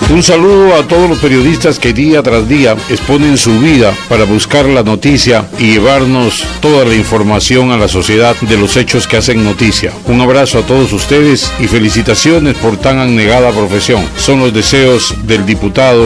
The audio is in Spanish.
Un saludo a todos los periodistas que día tras día exponen su vida para buscar la noticia y llevarnos toda la información a la sociedad de los hechos que hacen noticia. Un abrazo a todos ustedes y felicitaciones por tan abnegada profesión. Son los deseos del diputado